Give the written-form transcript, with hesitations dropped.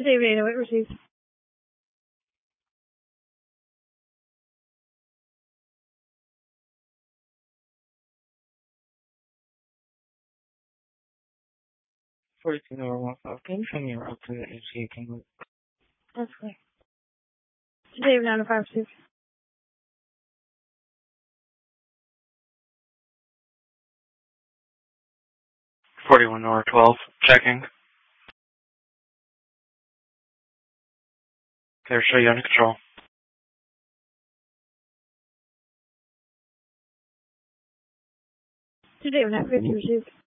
Today, Data, what received? Forty normal Falcon from your alternate HA King. That's clear. Today, 9 to 5 received. 41 or 12, checking. Clear, show you under control. Today, 9 50 received.